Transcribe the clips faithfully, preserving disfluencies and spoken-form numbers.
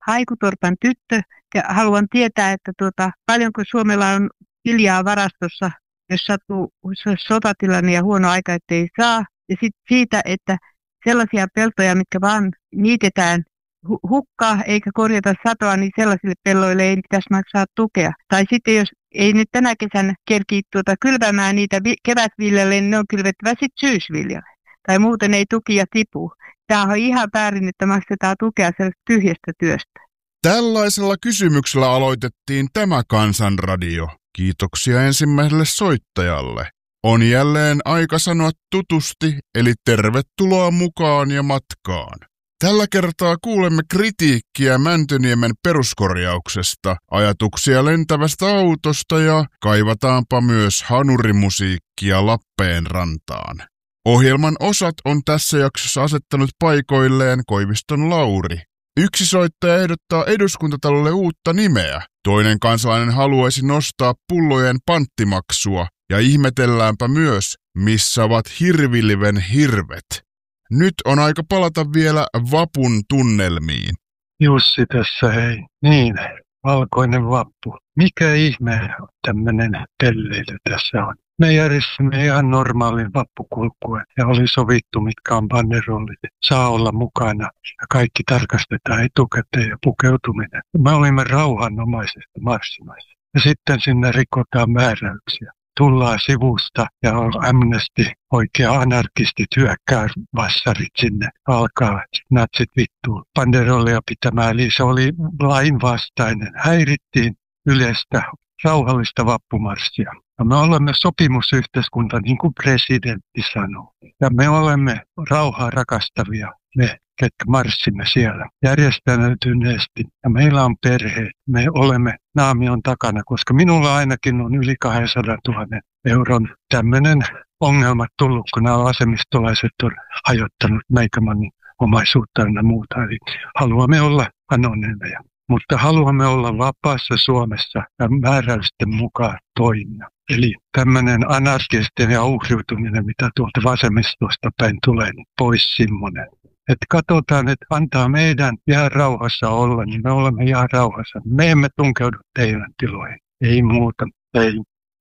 haikutorpan tyttö ja haluan tietää, että tuota, paljonko Suomella on viljaa varastossa, jos sattuu sotatilanne ja huono aika, ettei saa. Ja sitten siitä, että sellaisia peltoja, mitkä vaan niitetään hu- hukkaa eikä korjata satoa, niin sellaisille pelloille ei pitäisi maksaa tukea. Tai sitten jos ei nyt tänä kesänä kerkii tuota kylvämään niitä vi- kevätviljalle, niin ne on kylvettävä sitten syysviljalle. Tai muuten ei tukia tipu. Tämä on ihan väärin, että maksetaan tukea sellaista tyhjästä työstä. Tällaisella kysymyksellä aloitettiin tämä Kansanradio. Kiitoksia ensimmäiselle soittajalle. On jälleen aika sanoa tutusti, eli tervetuloa mukaan ja matkaan. Tällä kertaa kuulemme kritiikkiä Mäntyniemen peruskorjauksesta, ajatuksia lentävästä autosta ja kaivataanpa myös hanurimusiikkia Lappeenrantaan. Ohjelman osat on tässä jaksossa asettanut paikoilleen Koiviston Lauri. Yksi soittaja ehdottaa eduskuntatalolle uutta nimeä. Toinen kansalainen haluaisi nostaa pullojen panttimaksua ja ihmetelläänpä myös, missä ovat hirviliven hirvet. Nyt on aika palata vielä vapun tunnelmiin. Jussi tässä hei. Niin, valkoinen vappu. Mikä ihme tämmöinen pelleily tässä on? Me järjestimme ihan normaalin vappukulkuen ja oli sovittu, mitkä on banderollit. Saa olla mukana ja kaikki tarkastetaan etukäteen ja pukeutuminen. Me olimme rauhanomaisesti marssimassa. Ja sitten sinne rikotaan määräyksiä. Tullaan sivusta ja on Amnesty, oikea anarkistit hyökkää vassarit sinne. Alkaa natsit vittuun banderollia pitämään. Eli se oli lainvastainen. Häirittiin yleistä rauhallista vappumarssia. Ja me olemme sopimusyhteiskunta, niin kuin presidentti sanoo. Ja me olemme rauhaa rakastavia, me, ketkä marssimme siellä järjestäytyneesti. Ja meillä on perheet, me olemme naamion takana, koska minulla ainakin on yli kaksisataatuhatta euron tämmöinen ongelma tullut, kun nämä vasemmistolaiset on hajottanut meikämannin omaisuutta ja muuta. Eli haluamme olla anonyymeja. Mutta haluamme olla vapaassa Suomessa ja määräysten mukaan toimia. Eli tämmöinen anarkistinen ja uhriutuminen, mitä tuolta vasemmistosta päin tulee, niin pois semmoinen. Että katsotaan, että antaa meidän jää rauhassa olla, niin me olemme jää rauhassa. Me emme tunkeudu teidän tiloihin. Ei muuta. Ei.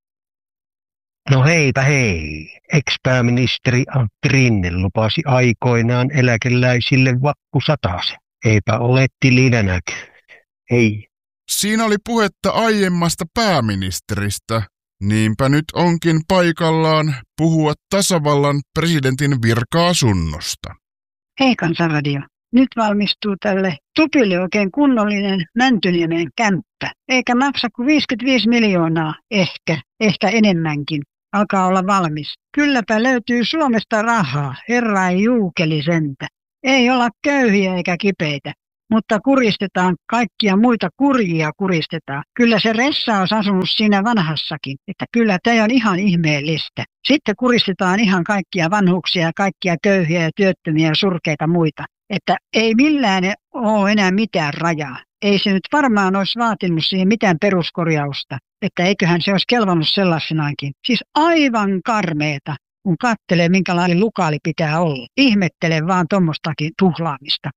No heipä hei. Ex-pääministeri Antti Rinne lupasi aikoinaan eläkeläisille vappusatasen. Eipä ole tilinänäkö. Ei. Siinä oli puhetta aiemmasta pääministeristä. Niinpä nyt onkin paikallaan puhua tasavallan presidentin virka-asunnosta. Hei Kansanradio. Nyt valmistuu tälle Tupille oikein kunnollinen Mäntyniemen kämppä. Eikä maksa kuin viisikymmentäviisi miljoonaa, ehkä, ehkä enemmänkin. Alkaa olla valmis. Kylläpä löytyy Suomesta rahaa, herra ei juukeli sentä. Ei olla köyhiä eikä kipeitä. Mutta kuristetaan kaikkia muita kurjia kuristetaan. Kyllä se ressa on asunut siinä vanhassakin, että kyllä tämä on ihan ihmeellistä. Sitten kuristetaan ihan kaikkia vanhuksia ja kaikkia köyhiä ja työttömiä ja surkeita muita. Että ei millään ole enää mitään rajaa. Ei se nyt varmaan olisi vaatinut siihen mitään peruskorjausta, että eiköhän se olisi kelvannut sellaisenaankin. Siis aivan karmeeta, kun katselee minkälainen lukaali pitää olla. Ihmettelen vaan tuommoistakin tuhlaamista.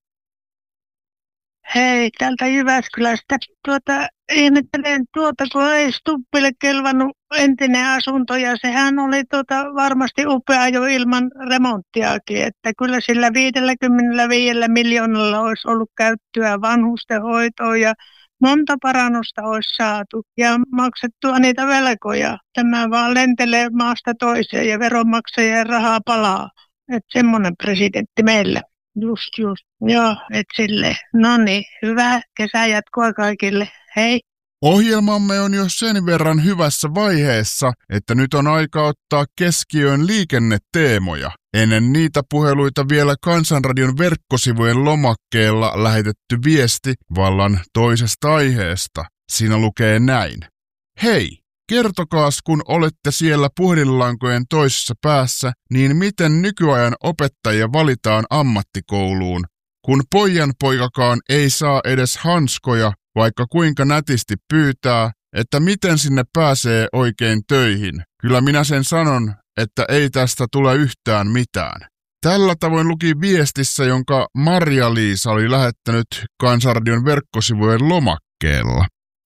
Hei, täältä Jyväskylästä. Tuota, ihmettelen tuota, kun ei Stubbille kelvannut entinen asunto, ja sehän oli tuota, varmasti upea jo ilman remonttiakin, että kyllä sillä viisikymmentäviisi miljoonalla olisi ollut käyttöä vanhustenhoitoon ja monta parannusta olisi saatu ja maksettua niitä velkoja. Tämä vaan lentelee maasta toiseen ja veronmaksajien rahaa palaa. Että semmoinen presidentti meillä. Just, just. Joo, et sille. No niin, hyvää kesänjatkoa kaikille. Hei. Ohjelmamme on jo sen verran hyvässä vaiheessa, että nyt on aika ottaa keskiöön liikenneteemoja. Ennen niitä puheluita vielä Kansanradion verkkosivujen lomakkeella lähetetty viesti vallan toisesta aiheesta. Siinä lukee näin. Hei! Kertokaas, kun olette siellä puhelinlankojen toisessa päässä, niin miten nykyajan opettajia valitaan ammattikouluun, kun poijanpoikakaan ei saa edes hanskoja, vaikka kuinka nätisti pyytää, että miten sinne pääsee oikein töihin. Kyllä minä sen sanon, että ei tästä tule yhtään mitään. Tällä tavoin luki viestissä, jonka Marja-Liisa oli lähettänyt Kansanradion verkkosivujen lomakkeella.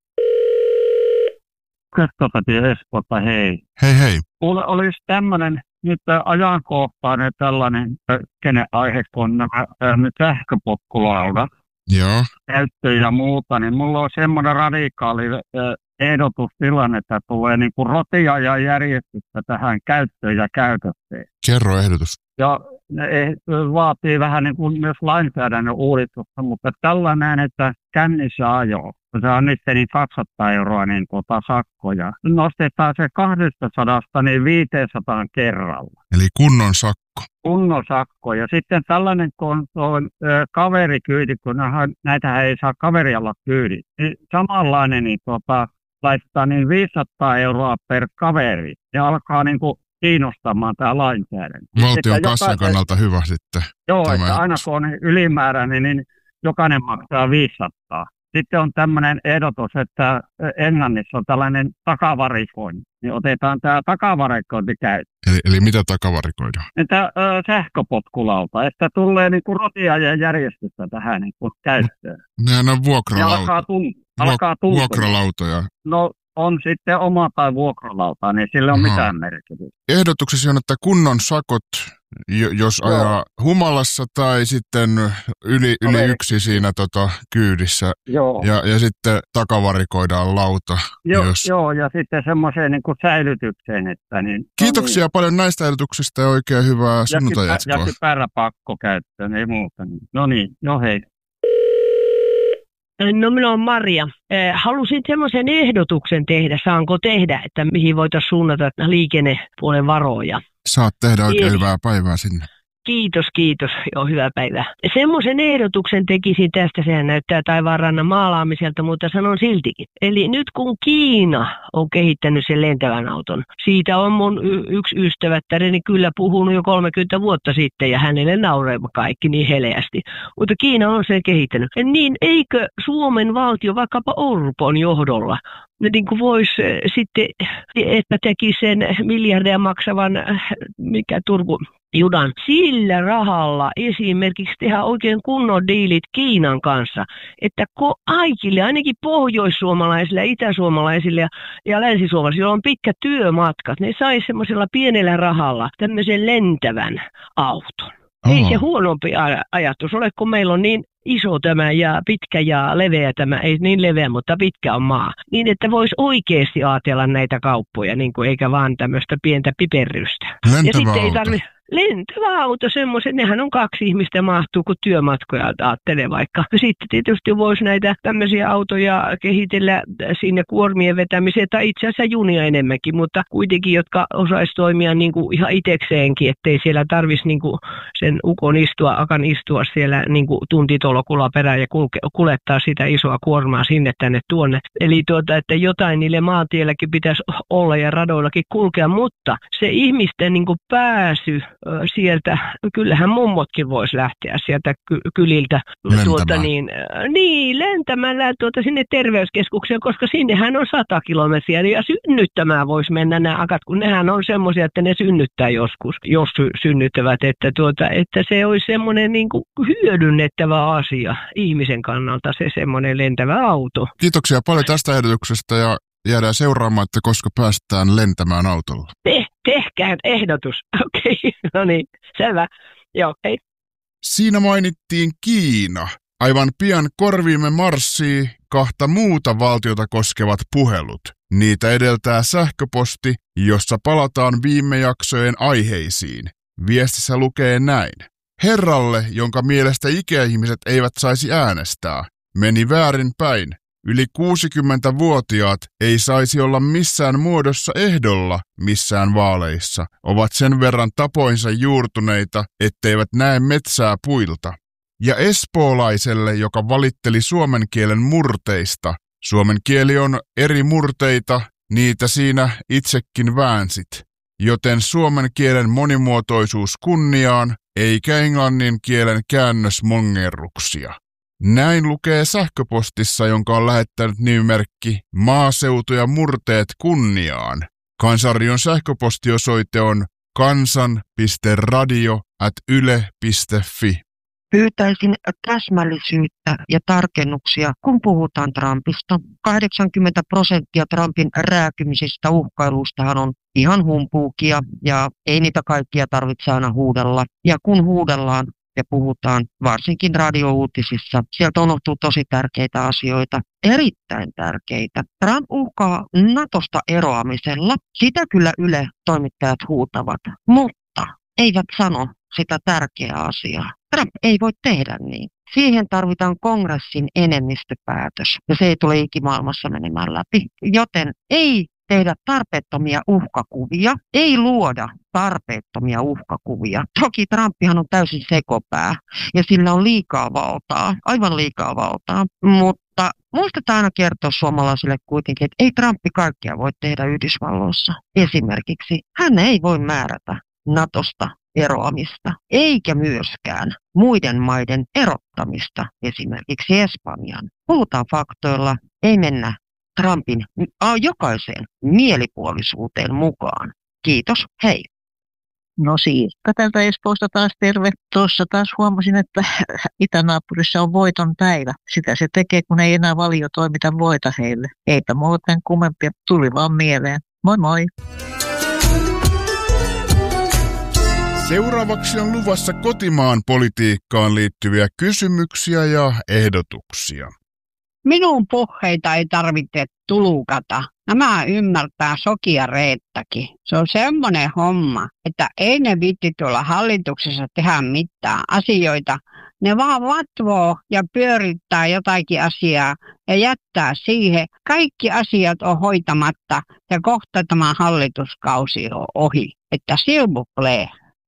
Keskusteltiin Espoota, hei. Hei hei. Kuule, olisi tämmöinen nyt ajankohtainen tällainen kenen aihe, kun nämä sähköpotkulaudat, Joo. käyttö ja muuta, niin mulla on semmoinen radikaali ehdotustilanne, että tulee niin kuin rotia ja järjestystä tähän käyttöön ja käytökseen. Kerro ehdotus. Ja ne vaatii vähän niin kuin myös lainsäädännön uudistusta, mutta tällainen, että kännissä ajo, kun se on niistä niin kaksisataa euroa niin tuota sakkoja, nostetaan se kaksisataa niin viisisataa kerralla. Eli kunnon sakko. Kunnon sakko. Ja sitten tällainen, kun on ö, kaverikyyti, kun näitä ei saa kaverilla kyydin, niin samanlainen niin tuota, laittaa niin viisisataa euroa per kaveri ja alkaa niin kuin kiinnostamaan tämä lainsäädäntö. Valtion kassan kannalta hyvä sitten. Joo, että aina kun on ylimääräinen, niin jokainen maksaa viisisataa. Sitten on tämmöinen ehdotus, että Englannissa on tällainen takavarikointi. Niin otetaan tämä takavarikointi käyttöön. Eli, eli mitä takavarikoidaan? Että ö, sähköpotkulauta, että tulee niinku rotia ja järjestystä tähän niinku käyttöön. Nehän on vuokralauta. alkaa, tun- Vuok- alkaa tuntua. vuokralautoja. No on sitten oma tai vuokralauta, niin sillä on Aha. mitään merkitystä. Ehdotuksesi on, että kunnon sakot, jos Joo. ajaa humalassa tai sitten yli, yli Kaveri. yksi siinä tota, kyydissä. Joo. Ja, ja sitten takavarikoidaan lauta. Joo, jos... joo, ja sitten semmoiseen niin kuin säilytykseen. Että niin, Kiitoksia no niin. paljon näistä ehdotuksista ja oikein hyvää Ja sunnuntajatkoa. kypä, ja kypäräpakko käyttöön, ei muuta. No niin, jo hei. No minä olen Maria. Halusin semmoisen ehdotuksen tehdä, saanko tehdä, että mihin voitaisiin suunnata liikennepuolen varoja. Saat tehdä oikein Eli... hyvää päivää sinne. Kiitos, kiitos. Joo, hyvää päivää. Semmoisen ehdotuksen tekisin tästä, sehän näyttää taivaanrannan maalaamiselta, mutta sanon siltikin. Eli nyt kun Kiina on kehittänyt sen lentävän auton, siitä on mun y- yksi ystävättäreni kyllä puhunut jo kolmekymmentä vuotta sitten ja hänelle nauree kaikki niin heleästi. Mutta Kiina on sen kehittänyt. Niin eikö Suomen valtio vaikkapa Orpon johdolla ne niin kuin voisi sitten, että teki sen miljardeja maksavan, mikä Turku... Judan, sillä rahalla esimerkiksi tehdä oikein kunnon diilit Kiinan kanssa, että kaikille, ainakin pohjoissuomalaisille ja itäsuomalaisille ja, ja länsisuomalaisille, joilla on pitkä työmatkat, ne sai semmoisella pienellä rahalla tämmöisen lentävän auton. Oho. Ei se huonompi ajatus ole, kun meillä on niin iso tämä ja pitkä ja leveä tämä, ei niin leveä, mutta pitkä on maa. Niin, että voisi oikeasti ajatella näitä kauppoja, niin kuin, eikä vaan tämmöistä pientä piperrystä. Lentävä ja sitten ei auto. tarvi... Lentävä auto, semmoiset, nehän on kaksi ihmistä mahtuu, kun työmatkoja ajattelee vaikka. Sitten tietysti voisi näitä tämmöisiä autoja kehitellä sinne kuormien vetämiseen, tai itse asiassa junia enemmänkin, mutta kuitenkin, jotka osaisi toimia niin kuin ihan itsekseenkin, ettei siellä tarvitsisi niin kuin sen ukon istua, akan istua siellä niin kuin tuntitolokulla perään ja kulke, kuljettaa sitä isoa kuormaa sinne tänne tuonne. Eli tuota, että jotain niille maantielläkin pitäisi olla ja radoillakin kulkea, mutta se ihmisten niin kuin pääsy sieltä, kyllähän mummotkin vois lähteä sieltä ky- kyliltä tuota, niin, niin, lentämällä tuota, sinne terveyskeskukseen, koska sinnehän on sata kilometriä ja synnyttämään voisi mennä nämä akat, kun nehän on semmoisia, että ne synnyttää joskus, jos sy- synnyttävät, että, tuota, että se olisi semmoinen niin kuin hyödynnettävä asia ihmisen kannalta, se semmoinen lentävä auto. Kiitoksia paljon tästä ehdotuksesta ja jäädään seuraamaan, että koska päästään lentämään autolla. Te, tehkää ehdotus. Okei, okay. No niin, selvä. Joo, hei. Siinä mainittiin Kiina. Aivan pian korviimme marssii kahta muuta valtiota koskevat puhelut. Niitä edeltää sähköposti, jossa palataan viime jaksojen aiheisiin. Viestissä lukee näin. Herralle, jonka mielestä ikäihmiset eivät saisi äänestää, meni väärin päin. Yli kuusikymmentävuotiaat ei saisi olla missään muodossa ehdolla missään vaaleissa, ovat sen verran tapoinsa juurtuneita, etteivät näe metsää puilta. Ja espoolaiselle, joka valitteli suomen kielen murteista, suomen kieli on eri murteita, niitä siinä itsekin väänsit, joten suomen kielen monimuotoisuus kunniaan, eikä englannin kielen käännösmongerruksia. Näin lukee sähköpostissa, jonka on lähettänyt nimimerkki Maaseutu ja murteet kunniaan. Kansanradion sähköpostiosoite on kansan piste radio ät yle piste fi. Pyytäisin täsmällisyyttä ja tarkennuksia, kun puhutaan Trumpista. kahdeksankymmentä prosenttia Trumpin rääkymisistä uhkailuistahan on ihan humpuukia ja ei niitä kaikkia tarvitse aina huudella. Ja kun huudellaan ja puhutaan, varsinkin radiouutisissa, sieltä unohtuu tosi tärkeitä asioita, erittäin tärkeitä. Trump uhkaa Natosta eroamisella. Sitä kyllä Yle toimittajat huutavat, mutta eivät sano sitä tärkeää asiaa. Trump ei voi tehdä niin. Siihen tarvitaan kongressin enemmistöpäätös, ja se ei tule ikimaailmassa menemään läpi. Joten ei tehdä tarpeettomia uhkakuvia, ei luoda tarpeettomia uhkakuvia. Toki Trumpihan on täysin sekopää, ja sillä on liikaa valtaa, aivan liikaa valtaa, mutta muistetaan aina kertoa suomalaisille kuitenkin, että ei Trumpi kaikkea voi tehdä Yhdysvalloissa. Esimerkiksi hän ei voi määrätä Natosta eroamista, eikä myöskään muiden maiden erottamista, esimerkiksi Espanjan. Puhutaan faktoilla, ei mennä Trumpin jokaiseen mielipuolisuuteen mukaan. Kiitos, hei. No Siikka tältä Espoosta taas terve. Tuossa taas huomasin, että itänaapurissa on voiton päivä. Sitä se tekee, kun ei enää valio toimita voita heille. Eipä muuten kummempia, tuli vaan mieleen. Moi moi! Seuraavaksi on luvassa kotimaan politiikkaan liittyviä kysymyksiä ja ehdotuksia. Minun puheita ei tarvitse tulukata. Nämä ymmärtää Soki ja Reettakin. Se on semmoinen homma, että ei ne viitti tuolla hallituksessa tehdä mitään asioita. Ne vaan vatvoo ja pyörittää jotakin asiaa ja jättää siihen. Kaikki asiat on hoitamatta ja kohta tämä hallituskausi on ohi. Että silbuklee.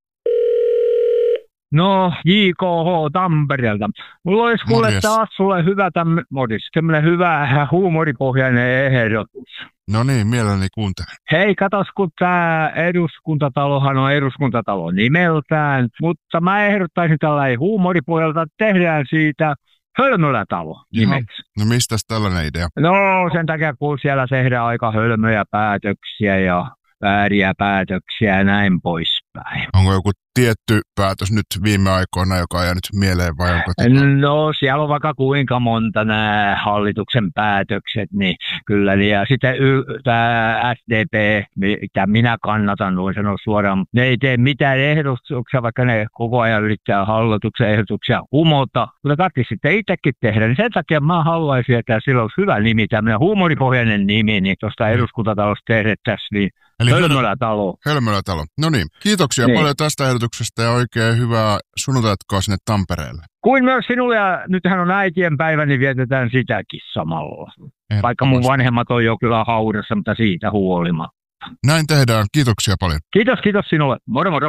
No, J K H Tampereelta. Mulla olisi kuule taas sulle hyvä tämmöinen, semmoinen hyvä huumoripohjainen ehdotus. No niin, mielelläni kuuntelen. Hei, katos, kun tämä eduskuntatalohan on eduskuntatalo nimeltään, mutta mä ehdottaisin tällainen huumoripohjalta, että tehdään siitä Hölmölätalo nimeksi. No mistäs tällainen idea? No sen takia, kun siellä tehdään aika hölmöjä päätöksiä ja vääriä päätöksiä ja näin poispäin. Onko joku tietty päätös nyt viime aikoina, joka on jäänyt mieleen vai onko? No siellä on vaikka kuinka monta nämä hallituksen päätökset, niin kyllä. Ja sitten y- tämä S D P, mitä minä kannatan, voin sanoa suoraan, ne ei tee mitään ehdotuksia, vaikka ne koko ajan yrittää hallituksen ehdotuksia kumota. Mutta tarvitsisi sitten itsekin tehdä, niin sen takia mä haluaisin, että sillä olisi hyvä nimi, tämmöinen huumoripohjainen nimi, niin tuosta eduskuntatalosta tehdettäisiin, niin Eli Hölmölätalo. Hölmölätalo. No niin, kiitoksia niin. paljon tästä ehdotuksesta ja oikein hyvää sunnuntaitkoa sinne Tampereelle. Kuin myös sinulle, ja nythän on äitien päivä, niin vietetään sitäkin samalla. Vaikka mun vanhemmat on jo kyllä haudassa, mutta siitä huolimatta. Näin tehdään. Kiitoksia paljon. Kiitos, kiitos sinulle. Moro, moro.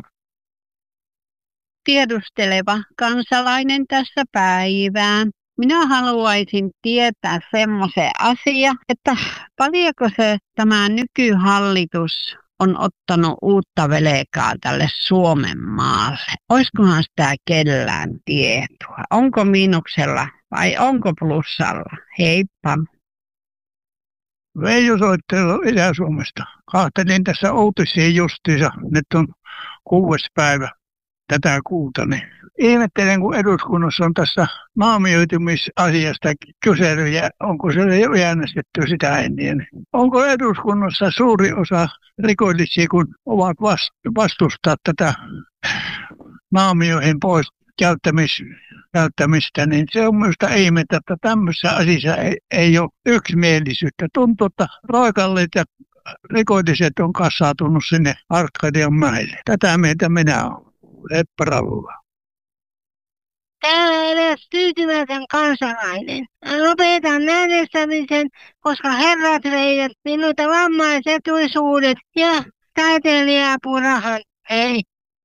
Tiedusteleva kansalainen tässä päivään. Minä haluaisin tietää semmoisen asian, että paljonko se tämä nykyhallitus on ottanut uutta velkaa tälle Suomen maalle. Olisikohan sitä kellään tietoa? Onko miinuksella vai onko plussalla? Heippa. Veijo soittelu Itä-Suomesta. Kahtelin tässä uutisia justiinsa. Nyt on kuudes päivä tätä kuuta. Niin ihmettelen, kun eduskunnassa on tässä naamioitumisasiasta kyselyjä. Onko se jo äänestetty sitä ennen? Onko eduskunnassa suuri osa rikollisia, kun ovat vastustaa tätä naamioihin pois käyttämis, käyttämistä, niin se on minusta ihmettä, että tämmöisessä asiassa ei, ei ole yksimielisyyttä. Tuntuu, että roikallit ja rikolliset on kassautunut sinne Arkadian mäelle. Tätä mieltä minä olen. Leppäravulla. Täällä edes tyytyväisen kansalainen. Lopetan äänestämisen, koska herrat veivät minulta vammaisetuisuudet ja taiteilija-apurahan. Ei.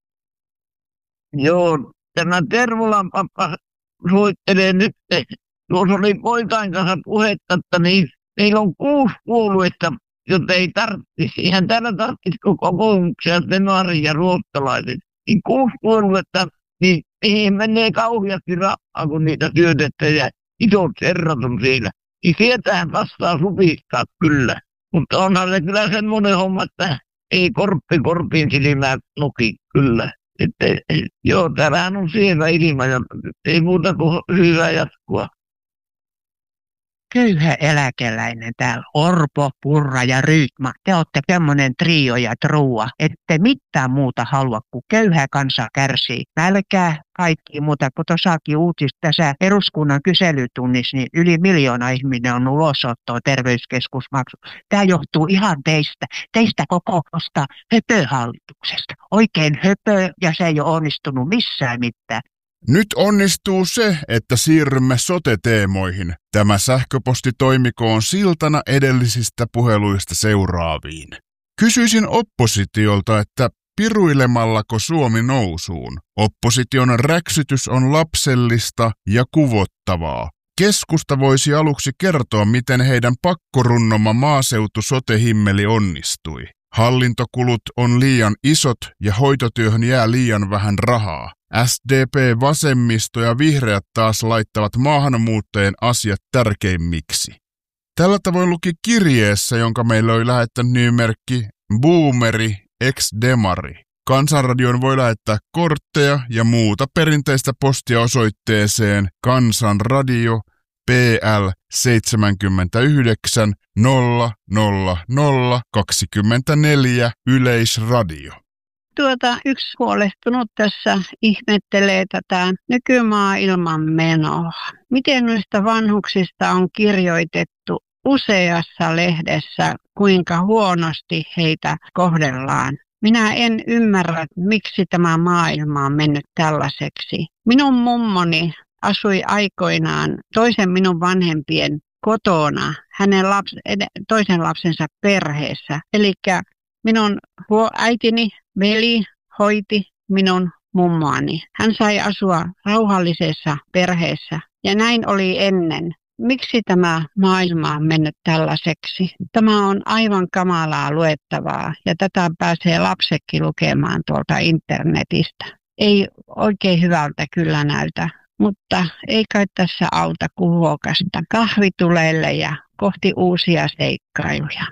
Joo, tämä Tervolan pappa soittelee nyt. Tuossa oli poikain kanssa puhetta, että niin, meillä on kuusi puoluetta, jotta ei tarvitsisi. Ihan täällä tarvitsisi kokoomuksia, demaria ja ruottalaiset. Niin kuusi puoluetta, niin mihin menee kauheasti rahaa, kun niitä syötetään ja isot herrat on siellä. Niin sieltähän vastaa supistaa kyllä. Mutta onhan se kyllä semmoinen homma, että ei korppi korpin silmää nuki kyllä. Että, joo, täällähän on sievä ilma ja ei muuta kuin hyvää jatkua. Köyhä eläkeläinen täällä, Orpo, Purra ja Ryytma. Te olette semmoinen trio ja trua, ette mitään muuta halua, kuin köyhä kansa kärsii. Nälkää, kaikki muuta, kun tuossakin uutista tässä eduskunnan kyselytunnissa, niin yli miljoona ihminen on ulosottoa terveyskeskusmaksu. Tämä johtuu ihan teistä, teistä koko tuosta höpöhallituksesta. Oikein höpö, ja se ei ole onnistunut missään mitään. Nyt onnistuu se, että siirrymme sote-teemoihin. Tämä sähköposti toimikoon siltana edellisistä puheluista seuraaviin. Kysyisin oppositiolta, että piruilemallako Suomi nousuun? Opposition räksytys on lapsellista ja kuvottavaa. Keskusta voisi aluksi kertoa, miten heidän pakkorunnoma maaseutu-sote-himmeli onnistui. Hallintokulut on liian isot ja hoitotyöhön jää liian vähän rahaa. S D P, vasemmisto ja vihreät taas laittavat maahanmuuttajien asiat tärkeimmiksi. Tällä tavoin luki kirjeessä, jonka meille oli lähettänyt nimimerkki Boomeri ex-demari. Kansanradion voi lähettää kortteja ja muuta perinteistä postia osoitteeseen Kansanradio P L seitsemänkymmentäyhdeksän nolla nolla nolla kaksikymmentäneljä Yleisradio. Tuota, yksi huolestunut tässä ihmettelee tätä nykymaailman menoa. Miten noista vanhuksista on kirjoitettu useassa lehdessä, kuinka huonosti heitä kohdellaan. Minä en ymmärrä, miksi tämä maailma on mennyt tällaiseksi. Minun mummoni asui aikoinaan toisen minun vanhempien kotona, hänen laps, toisen lapsensa perheessä. Eli minun äitini, veli, hoiti minun mummoani. Hän sai asua rauhallisessa perheessä ja näin oli ennen. Miksi tämä maailma on mennyt tällaiseksi? Tämä on aivan kamalaa luettavaa ja tätä pääsee lapsetkin lukemaan tuolta internetistä. Ei oikein hyvältä kyllä näytä, mutta ei kai tässä auta kuin huokasta kahvituleille ja kohti uusia seikkailuja.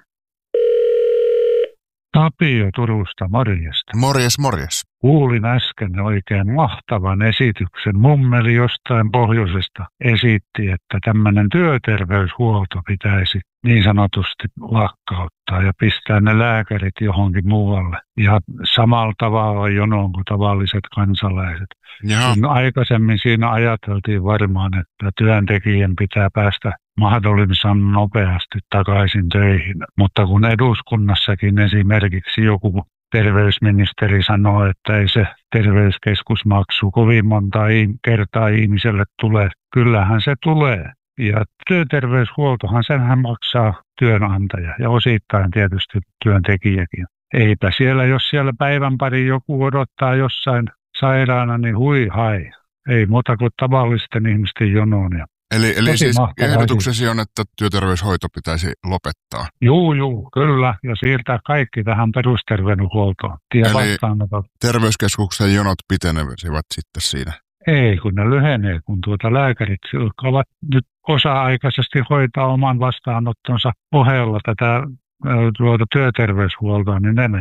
Tapio Turusta, morjesta. Morjes, morjes. Kuulin äsken oikein mahtavan esityksen. Mummeli jostain pohjoisesta esitti, että tämmöinen työterveyshuolto pitäisi niin sanotusti lakkauttaa ja pistää ne lääkärit johonkin muualle. Ja samalla tavalla jonoon kuin tavalliset kansalaiset. Aikaisemmin siinä ajateltiin varmaan, että työntekijän pitää päästä mahdollisimman nopeasti takaisin töihin. Mutta kun eduskunnassakin esimerkiksi joku terveysministeri sanoo, että ei se terveyskeskusmaksu kovin monta kertaa ihmiselle tule. Kyllähän se tulee. Ja työterveyshuoltohan senhän maksaa työnantaja ja osittain tietysti työntekijäkin. Eipä siellä, jos siellä päivän pari joku odottaa jossain sairaana, niin hui hai. Ei muuta kuin tavallisten ihmisten jonoon. Eli, eli siis ehdotuksesi on, että työterveyshoito pitäisi lopettaa? Juu, juu, kyllä. Ja siirtää kaikki tähän perusterveydenhuoltoon. Eli terveyskeskuksen jonot pitenevät sitten siinä? Ei, kun ne lyhenee, kun tuota lääkärit, jotka ovat nyt osa-aikaisesti hoitaa oman vastaanottonsa ohella tätä tuota työterveyshuoltoa, niin ne